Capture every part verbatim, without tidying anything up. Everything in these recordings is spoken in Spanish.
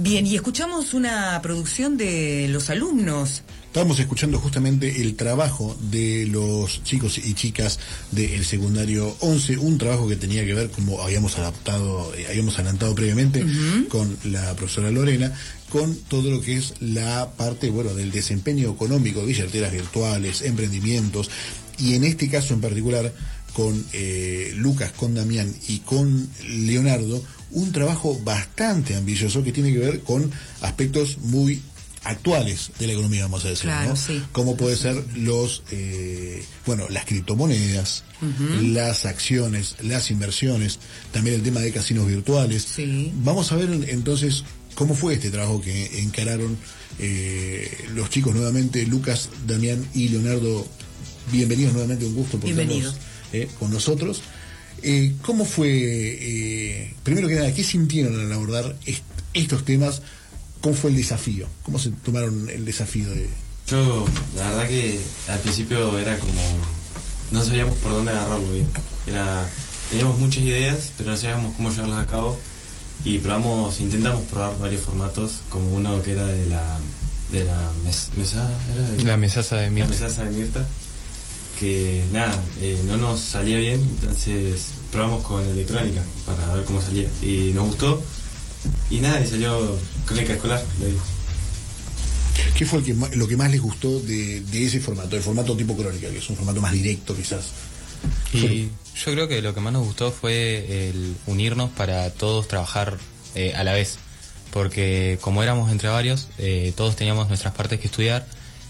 Bien, y escuchamos una producción de los alumnos. Estábamos escuchando justamente el trabajo de los chicos y chicas del secundario once, un trabajo que tenía que ver, como habíamos adaptado, eh, habíamos adelantado previamente, uh-huh. con la profesora Lorena, con todo lo que es la parte, bueno, del desempeño económico, billeteras virtuales, emprendimientos, y en este caso en particular, con eh, Lucas, con Damián y con Leonardo, un trabajo bastante ambicioso que tiene que ver con aspectos muy actuales de la economía, vamos a decir, claro, ¿no? Sí. Como puede ser los, eh, bueno, las criptomonedas, uh-huh. las acciones, las inversiones, también el tema de casinos virtuales. Sí. Vamos a ver entonces cómo fue este trabajo que encararon eh, los chicos nuevamente, Lucas, Damián y Leonardo. Bienvenidos nuevamente, un gusto por Bienvenidos. Eh, con nosotros. Eh, ¿Cómo fue, eh, primero que nada, qué sintieron al abordar est- estos temas? ¿Cómo fue el desafío? ¿Cómo se tomaron el desafío de...? Yo, la verdad que al principio era como... no sabíamos por dónde agarrarlo bien. Era, teníamos muchas ideas, pero no sabíamos cómo llevarlas a cabo. Y probamos, intentamos probar varios formatos, como uno que era de la... de la mes, mesa... ¿era de, la mesaza de Mirta. La mesaza de Mirta. Que nada, eh, no nos salía bien, entonces probamos con electrónica para ver cómo salía. Y nos gustó. Y nada, y salió crónica escolar, le digo. ¿Qué fue el que, lo que más les gustó de, de ese formato, el formato tipo crónica, que es un formato más directo quizás? Y fue... yo creo que lo que más nos gustó fue el unirnos para todos trabajar eh, a la vez, porque como éramos entre varios, eh, todos teníamos nuestras partes que estudiar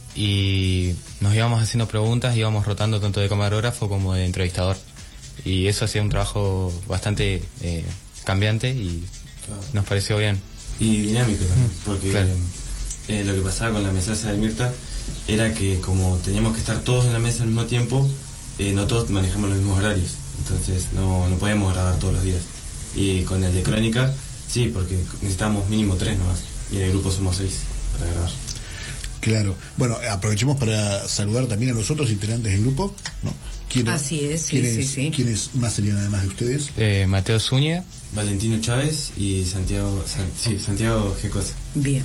y nos íbamos haciendo preguntas, íbamos rotando tanto de camarógrafo como de entrevistador, y eso hacía un trabajo bastante eh, cambiante y nos pareció bien. Y dinámico también, porque claro. eh, lo que pasaba con la mesaza de Mirta era que como teníamos que estar todos en la mesa al mismo tiempo, eh, no todos manejamos los mismos horarios, entonces no, no podíamos grabar todos los días. Y con el de crónica, sí, porque necesitamos mínimo tres nomás, y en el grupo somos seis para grabar. Claro. Bueno, aprovechemos para saludar también a los otros integrantes del grupo, ¿no? ¿Quiénes, Así es, sí, ¿quiénes, sí, sí. ¿Quiénes más serían además de ustedes? Eh, Mateo Zúñiga, Valentino Chávez y Santiago, San, sí, Santiago Gecosa. Bien.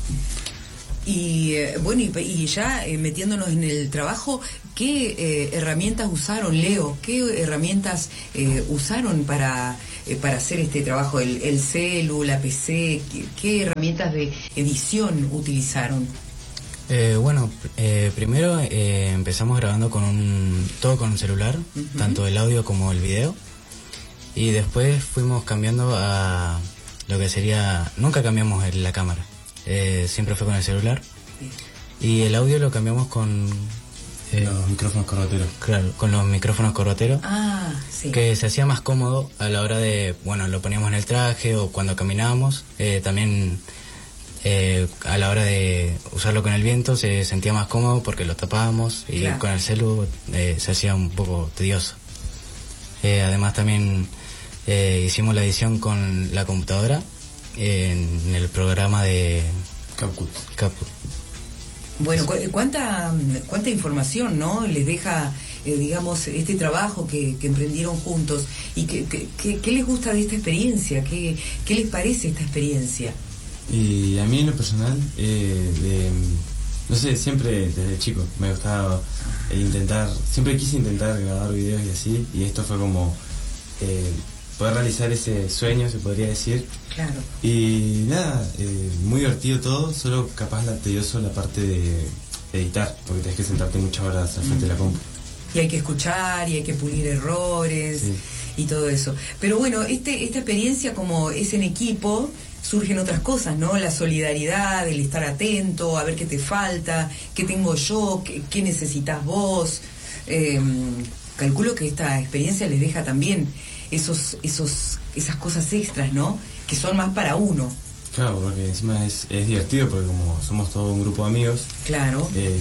Y eh, bueno, y, y ya eh, metiéndonos en el trabajo, ¿qué eh, herramientas usaron, Leo? ¿Qué herramientas eh, usaron para eh, para hacer este trabajo? ¿El, el celu, la P C? ¿Qué, qué herramientas de edición utilizaron? Eh, bueno, eh, primero eh, empezamos grabando con un todo con un celular, uh-huh. tanto el audio como el video, y después fuimos cambiando a lo que sería, nunca cambiamos el, la cámara, eh, siempre fue con el celular, sí. Y el audio lo cambiamos con eh, los micrófonos corbateros. Claro, con los micrófonos corbateros, ah, sí. que se hacía más cómodo a la hora de, bueno, lo poníamos en el traje o cuando caminábamos, eh, también... Eh, a la hora de usarlo con el viento se sentía más cómodo porque lo tapábamos, y claro. Con el celu eh, se hacía un poco tedioso. Eh, además también eh, hicimos la edición con la computadora eh, en el programa de CapCut. CapCut. Bueno, cu- cuánta cuánta información, ¿no? Les deja, eh, digamos, este trabajo que, que emprendieron juntos. ¿Y qué, qué, qué les gusta de esta experiencia? ¿Qué, qué les parece esta experiencia? Y a mí en lo personal, eh, de, no sé, siempre desde chico me gustaba intentar, siempre quise intentar grabar videos y así, y esto fue como eh, poder realizar ese sueño, se podría decir. Claro. Y nada, eh, muy divertido todo, solo capaz la tedioso la parte de editar, porque tenés que sentarte muchas horas al frente mm. de la compu. Y hay que escuchar, y hay que pulir errores, sí. Y todo eso. Pero bueno, este esta experiencia, como es en equipo, surgen otras cosas, ¿no? La solidaridad, el estar atento, a ver qué te falta, qué tengo yo, qué, qué necesitas vos. Eh, calculo que esta experiencia les deja también esos esos esas cosas extras, ¿no? Que son más para uno. Claro, porque encima es, es divertido, porque como somos todo un grupo de amigos. Claro. Eh,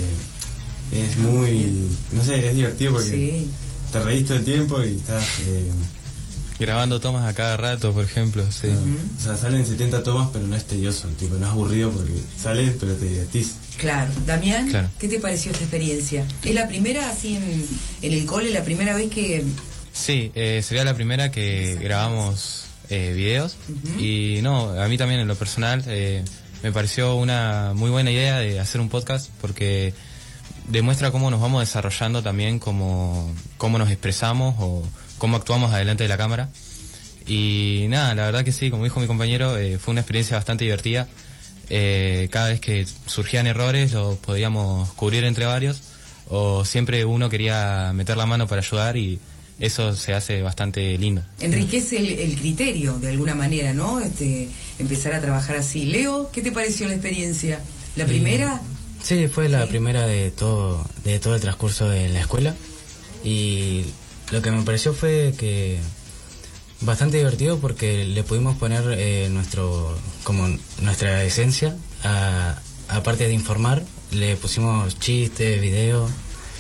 es muy, no sé, es divertido porque sí. Te reís todo el tiempo y estás... Eh, grabando tomas a cada rato, por ejemplo, sí. Uh-huh. O sea, salen setenta tomas, pero no es tedioso, tipo, no es aburrido porque sales, pero te divertís. Claro. Damián, claro. ¿Qué te pareció esta experiencia? ¿Es la primera, así, en, en el cole, la primera vez que...? Sí, eh, sería la primera que grabamos eh, videos. Uh-huh. Y no, a mí también en lo personal eh, me pareció una muy buena idea de hacer un podcast porque demuestra cómo nos vamos desarrollando también, cómo, cómo nos expresamos o cómo actuamos adelante de la cámara. Y nada, la verdad que sí, como dijo mi compañero, eh, fue una experiencia bastante divertida. Eh, cada vez que surgían errores los podíamos cubrir entre varios, o siempre uno quería meter la mano para ayudar, y eso se hace bastante lindo. Enriquece el, el criterio de alguna manera, ¿no? Este, empezar a trabajar así. Leo, ¿qué te pareció la experiencia? ¿La primera? Sí, fue la ¿Sí? primera de todo, de todo el transcurso de la escuela, y lo que me pareció fue que bastante divertido porque le pudimos poner eh, nuestro como nuestra esencia, a, aparte de informar, le pusimos chistes, videos,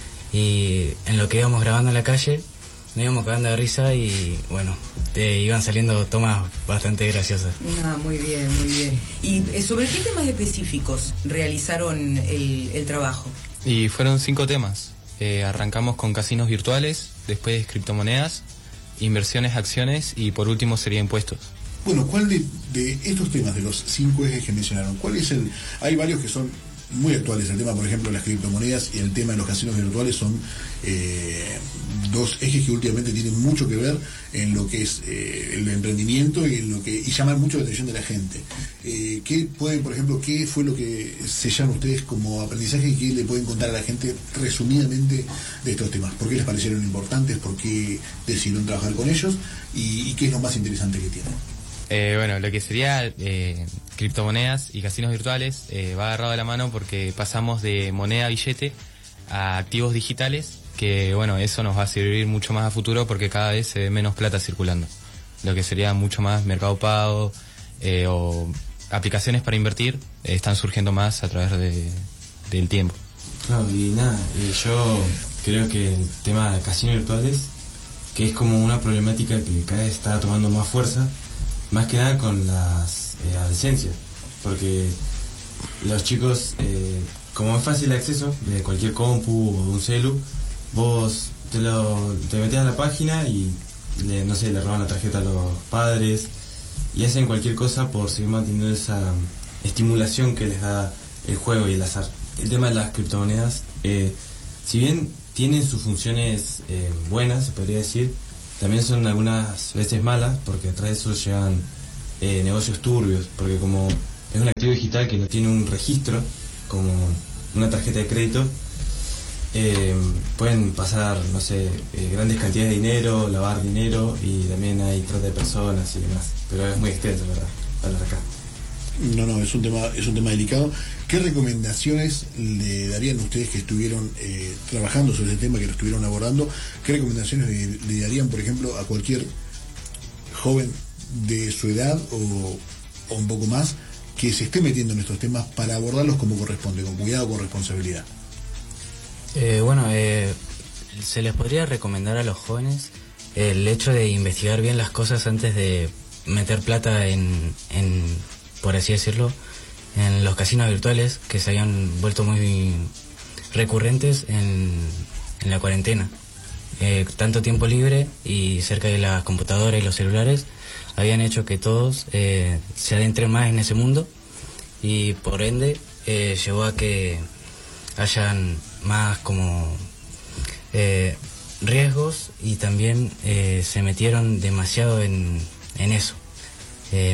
y en lo que íbamos grabando en la calle nos íbamos cagando de risa y bueno, te iban saliendo tomas bastante graciosas. Ah, muy bien, muy bien. ¿Y eh, sobre qué temas específicos realizaron el, el trabajo? Y fueron cinco temas. Eh, arrancamos con casinos virtuales, después criptomonedas, inversiones, acciones y por último sería impuestos. Bueno, ¿cuál de, de estos temas, de los cinco ejes que mencionaron, cuál es el...? Hay varios que son muy actuales. El tema, por ejemplo, de las criptomonedas y el tema de los casinos virtuales son eh, dos ejes que últimamente tienen mucho que ver en lo que es eh, el emprendimiento y en lo que y llaman mucho la atención de la gente. Eh, ¿Qué pueden, por ejemplo, qué fue lo que sellan ustedes como aprendizaje y qué le pueden contar a la gente resumidamente de estos temas? ¿Por qué les parecieron importantes? ¿Por qué decidieron trabajar con ellos? ¿Y, y qué es lo más interesante que tienen? Eh, bueno, lo que sería eh, criptomonedas y casinos virtuales eh, va agarrado de la mano porque pasamos de moneda billete a activos digitales, que bueno, eso nos va a servir mucho más a futuro porque cada vez se ve menos plata circulando. Lo que sería mucho más mercado pago eh, o aplicaciones para invertir eh, están surgiendo más a través de, del tiempo. Claro, y nada, y yo creo que el tema de casinos virtuales, que es como una problemática que cada vez está tomando más fuerza, más que nada con las eh, adolescencias, porque los chicos, eh, como es fácil el acceso de cualquier compu o de un celu, vos te, lo, te metes a la página y le, no sé, le roban la tarjeta a los padres y hacen cualquier cosa por seguir manteniendo esa estimulación que les da el juego y el azar. El tema de las criptomonedas, eh, si bien tienen sus funciones eh, buenas, se podría decir, también son algunas veces malas porque detrás de eso llevan eh, negocios turbios, porque como es un activo digital que no tiene un registro como una tarjeta de crédito, eh, pueden pasar, no sé, eh, grandes cantidades de dinero, lavar dinero, y también hay trata de personas y demás, pero es muy extenso, ¿verdad?, hablar acá. No, no, es un tema, es un tema delicado. ¿Qué recomendaciones le darían ustedes que estuvieron eh, trabajando sobre el tema, que lo estuvieron abordando? ¿Qué recomendaciones le, le darían, por ejemplo, a cualquier joven de su edad o, o un poco más que se esté metiendo en estos temas para abordarlos como corresponde, con cuidado, con responsabilidad? Eh, bueno, eh, se les podría recomendar a los jóvenes el hecho de investigar bien las cosas antes de meter plata en, en por así decirlo, en los casinos virtuales que se habían vuelto muy recurrentes en, en la cuarentena. Eh, tanto tiempo libre y cerca de las computadoras y los celulares habían hecho que todos eh, se adentren más en ese mundo, y por ende eh, llevó a que hayan más como eh, riesgos, y también eh, se metieron demasiado en, en eso. Eh,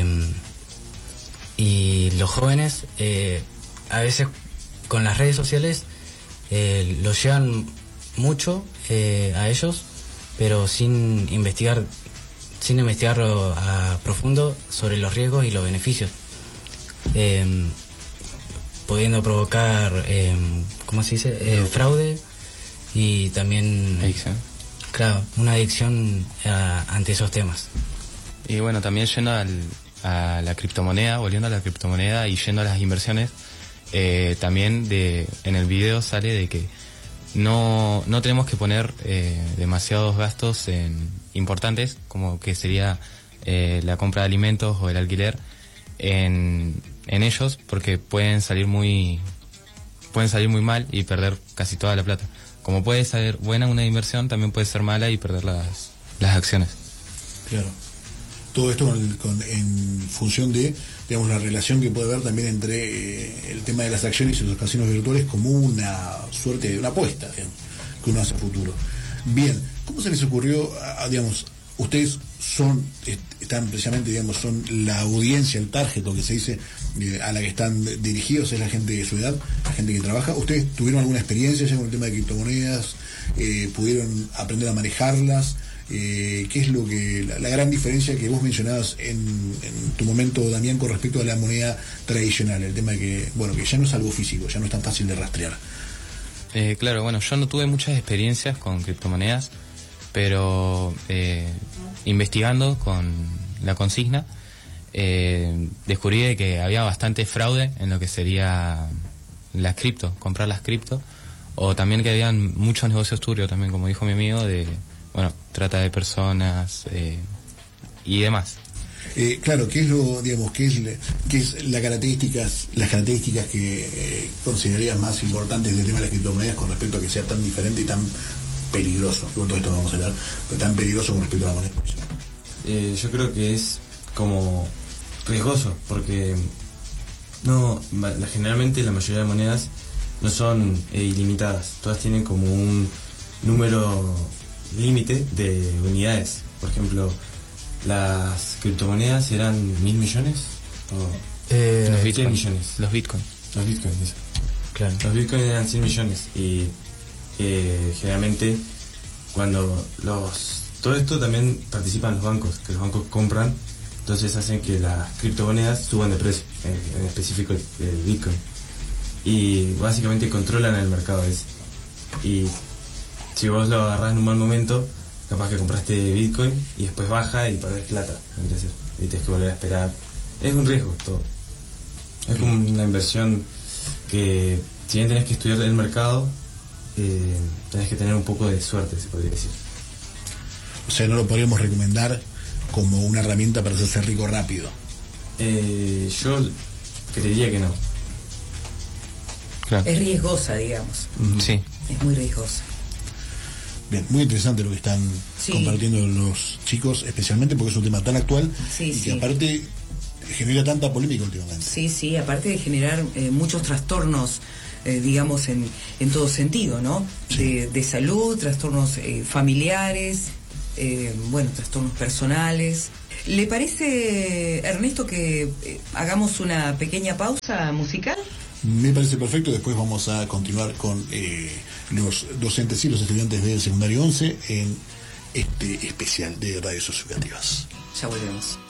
y los jóvenes eh, a veces con las redes sociales eh, los llevan mucho eh, a ellos, pero sin investigar sin investigarlo a profundo sobre los riesgos y los beneficios, eh, pudiendo provocar eh, ¿cómo se dice? Eh, fraude y también Adicción. Claro, una adicción a, ante esos temas. Y bueno, también yendo al, a la criptomoneda, volviendo a la criptomoneda y yendo a las inversiones, eh, también de en el video sale de que no, no tenemos que poner eh, demasiados gastos en, importantes, como que sería eh, la compra de alimentos o el alquiler, en, en ellos, porque pueden salir muy pueden salir muy mal y perder casi toda la plata. Como puede ser buena una inversión, también puede ser mala y perder las, las acciones. Claro. todo esto con, con, en función de, digamos, la relación que puede haber también entre eh, el tema de las acciones y los casinos virtuales como una suerte de una apuesta, digamos, que uno hace a futuro. Bien, ¿cómo se les ocurrió, a, digamos, ustedes son, están precisamente, digamos, son la audiencia, el target, lo que se dice, eh, a la que están dirigidos, es la gente de su edad, la gente que trabaja? ¿Ustedes tuvieron alguna experiencia ya con el tema de criptomonedas? Eh, ¿Pudieron aprender a manejarlas? Eh, ¿Qué es lo que la, la gran diferencia que vos mencionabas en, en tu momento, Damián, con respecto a la moneda tradicional? El tema de que, bueno, que ya no es algo físico, ya no es tan fácil de rastrear. Eh, claro, bueno, yo no tuve muchas experiencias con criptomonedas, pero eh, investigando con la consigna, eh, descubrí de que había bastante fraude en lo que sería las cripto, comprar las cripto, o también que habían muchos negocios turbios también, como dijo mi amigo, de, bueno, trata de personas eh, y demás. Eh, claro, ¿qué es lo, digamos, qué es, qué es las características, las características que eh, considerarías más importantes del tema de las criptomonedas con respecto a que sea tan diferente y tan peligroso? Con todo esto vamos a hablar, pero tan peligroso con respecto a la moneda. Eh, yo creo que es como riesgoso, porque no, generalmente la mayoría de monedas no son eh, ilimitadas, todas tienen como un número límite de unidades. Por ejemplo, las criptomonedas eran mil millones o Eh, los cien bitcoins. millones. Los bitcoins. Los bitcoins, eso. Claro. Los bitcoins eran cien millones y eh, generalmente cuando los todo esto también participan los bancos, que los bancos compran, entonces hacen que las criptomonedas suban de precio, en, en específico el, el bitcoin, y básicamente controlan el mercado ese. Y si vos lo agarrás en un mal momento, capaz que compraste bitcoin y después baja y perdés plata, entonces, y tienes que volver a esperar. Es un riesgo todo. Es como una inversión que, si bien tenés que estudiar el mercado, eh, tenés que tener un poco de suerte, se podría decir. O sea, no lo podríamos recomendar como una herramienta para hacerse rico rápido. Eh, yo creería que no. Claro. Es riesgosa, digamos. Sí. Es muy riesgosa. Bien, muy interesante lo que están Sí. compartiendo los chicos, especialmente porque es un tema tan actual Sí, y sí. que aparte genera tanta polémica últimamente. Sí, sí, aparte de generar eh, muchos trastornos, eh, digamos, en, en todo sentido, ¿no? Sí. De, de salud, trastornos eh, familiares, eh, bueno, trastornos personales. ¿Le parece, Ernesto, que eh, hagamos una pequeña pausa musical? Me parece perfecto. Después vamos a continuar con eh, los docentes y los estudiantes del secundario once en este especial de radios educativas. Ya volvemos.